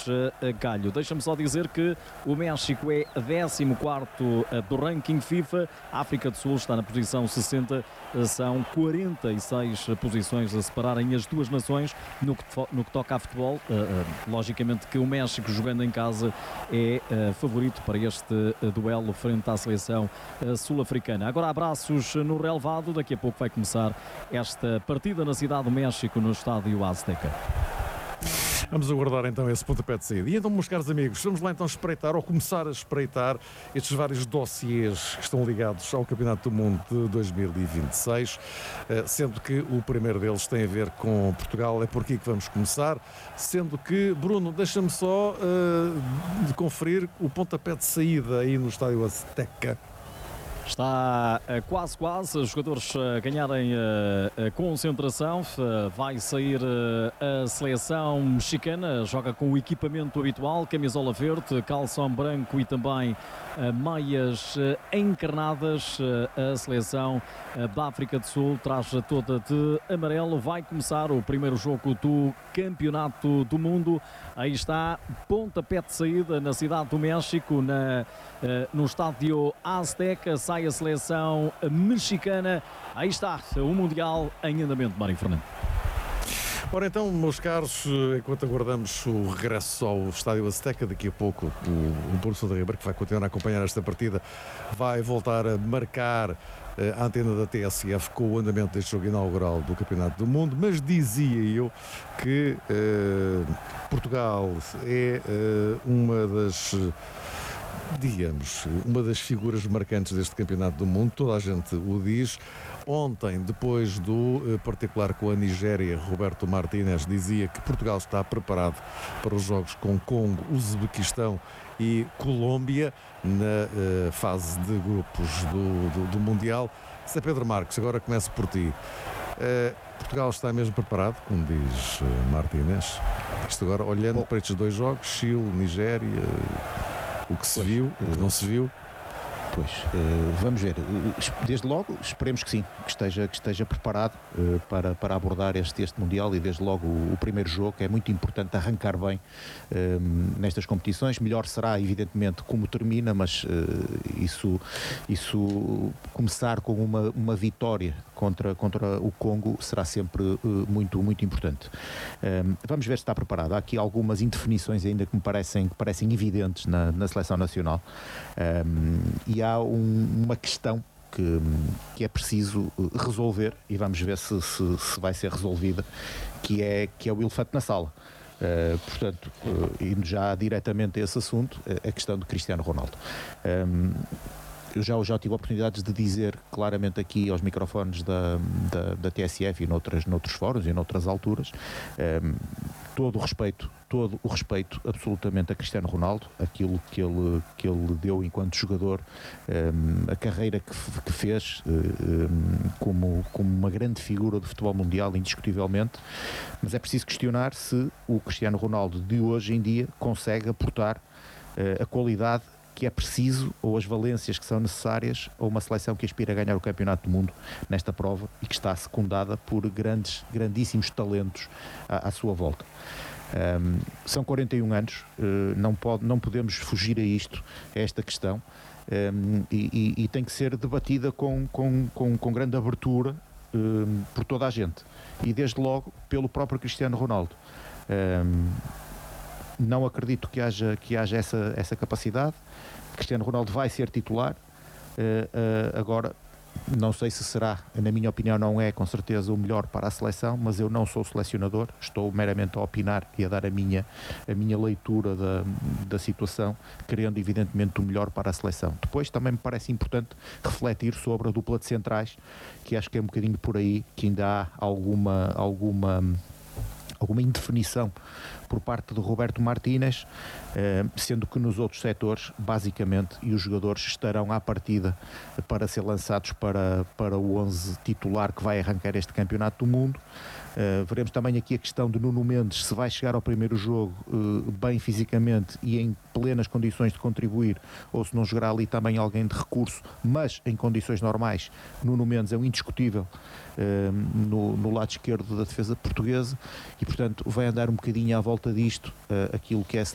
Galho. Deixa-me só dizer que o México é 14º do ranking FIFA, a África do Sul está na posição 60, são 46 posições a separarem as duas nações no que toca a futebol. Logicamente que o México, jogando em casa, é favorito para este duelo frente à seleção sul-africana. Agora abraços no relevado, daqui a pouco vai começar esta partida na cidade do México, no estádio Azteca. Vamos aguardar então esse pontapé de saída. E então, meus caros amigos, vamos lá então espreitar, ou começar a espreitar, estes vários dossiês que estão ligados ao Campeonato do Mundo de 2026, sendo que o primeiro deles tem a ver com Portugal. É por aqui que vamos começar, sendo que, Bruno, deixa-me só de conferir o pontapé de saída aí no estádio Azteca. Está quase, os jogadores ganharem a concentração. Vai sair a seleção mexicana, joga com o equipamento habitual, camisola verde, calção branco e também meias encarnadas. A seleção da África do Sul traz toda de amarelo. Vai começar o primeiro jogo do Campeonato do Mundo. Aí está, pontapé de saída na cidade do México, no estádio Azteca. Sai a seleção mexicana. Aí está o Mundial em andamento, Mário Fernando. Ora então, meus caros, enquanto aguardamos o regresso ao estádio Azteca, daqui a pouco o Borussia de Ribeiro, que vai continuar a acompanhar esta partida, vai voltar a marcar a antena da TSF com o andamento deste jogo inaugural do Campeonato do Mundo, mas dizia eu que Portugal é uma das figuras marcantes deste Campeonato do Mundo, toda a gente o diz. Ontem, depois do particular com a Nigéria, Roberto Martínez dizia que Portugal está preparado para os jogos com Congo, Uzbequistão e Colômbia na fase de grupos do Mundial. Sr. Pedro Marques, agora começo por ti. Portugal está mesmo preparado, como diz Martínez? Isto agora, olhando para estes dois jogos, Chile, Nigéria, o que se viu, o que não se viu. Pois, vamos ver. Desde logo, esperemos que sim, que esteja preparado para abordar este Mundial, e desde logo o primeiro jogo. É muito importante arrancar bem nestas competições. Melhor será, evidentemente, como termina, mas isso começar com uma vitória contra o Congo será sempre muito, muito importante. Vamos ver se está preparado. Há aqui algumas indefinições ainda que me parecem evidentes na seleção nacional, e há uma questão que é preciso resolver, e vamos ver se vai ser resolvida, que é o elefante na sala. Portanto, indo já diretamente a esse assunto, a questão de Cristiano Ronaldo. Eu já tive oportunidades de dizer claramente aqui aos microfones da TSF e noutros fóruns e noutras alturas, todo o respeito absolutamente a Cristiano Ronaldo, aquilo que ele deu enquanto jogador, a carreira que fez como uma grande figura do futebol mundial, indiscutivelmente, mas é preciso questionar se o Cristiano Ronaldo de hoje em dia consegue aportar a qualidade que é preciso, ou as valências que são necessárias a uma seleção que aspira a ganhar o Campeonato do Mundo nesta prova e que está secundada por grandíssimos talentos à sua volta. São 41 anos, não podemos fugir a esta questão, e tem que ser debatida com grande abertura por toda a gente, e desde logo pelo próprio Cristiano Ronaldo. Não acredito que haja essa capacidade. Cristiano Ronaldo vai ser titular. Agora, não sei se será, na minha opinião não é com certeza o melhor para a seleção, mas eu não sou selecionador, estou meramente a opinar e a dar a minha leitura da situação, querendo evidentemente o melhor para a seleção. Depois também me parece importante refletir sobre a dupla de centrais, que acho que é um bocadinho por aí que ainda há alguma indefinição por parte de Roberto Martínez, sendo que nos outros setores, basicamente, e os jogadores estarão à partida para ser lançados para o 11 titular que vai arrancar este Campeonato do Mundo. Veremos também aqui a questão de Nuno Mendes, se vai chegar ao primeiro jogo bem fisicamente e em plenas condições de contribuir, ou se não jogará ali também alguém de recurso, mas em condições normais. Nuno Mendes é um indiscutível no lado esquerdo da defesa portuguesa, e portanto vai andar um bocadinho à volta disto, aquilo que é